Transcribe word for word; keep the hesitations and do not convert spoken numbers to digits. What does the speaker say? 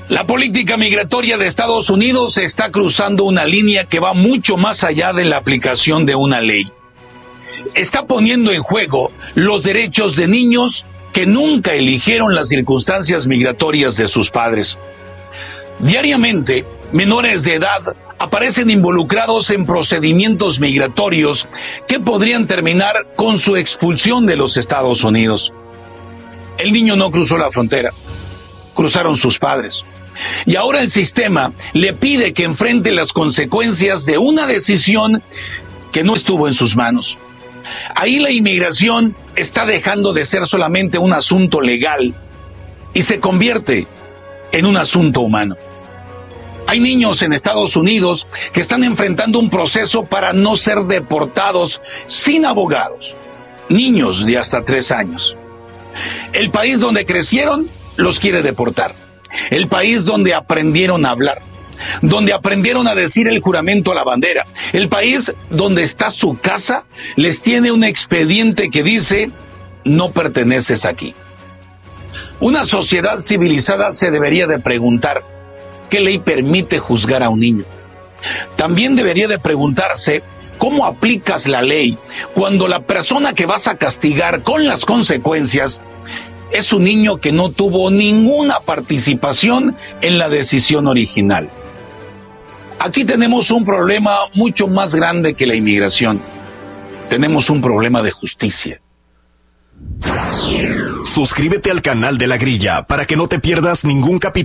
La política migratoria de Estados Unidos está cruzando una línea que va mucho más allá de la aplicación de una ley. Está poniendo en juego los derechos de niños que nunca eligieron las circunstancias migratorias de sus padres. Diariamente, menores de edad aparecen involucrados en procedimientos migratorios que podrían terminar con su expulsión de los Estados Unidos. El niño no cruzó la frontera, cruzaron sus padres. Y ahora el sistema le pide que enfrente las consecuencias de una decisión que no estuvo en sus manos. Ahí la inmigración está dejando de ser solamente un asunto legal y se convierte en un asunto humano. Hay niños en Estados Unidos que están enfrentando un proceso para no ser deportados sin abogados. Niños de hasta tres años. El país donde crecieron los quiere deportar. El país donde aprendieron a hablar, donde aprendieron a decir el juramento a la bandera. El país donde está su casa les tiene un expediente que dice: no perteneces aquí. Una sociedad civilizada se debería de preguntar: ¿qué ley permite juzgar a un niño? También debería de preguntarse: ¿cómo aplicas la ley cuando la persona que vas a castigar con las consecuencias es un niño que no tuvo ninguna participación en la decisión original? Aquí tenemos un problema mucho más grande que la inmigración. Tenemos un problema de justicia. Suscríbete al canal de La Grilla para que no te pierdas ningún capítulo.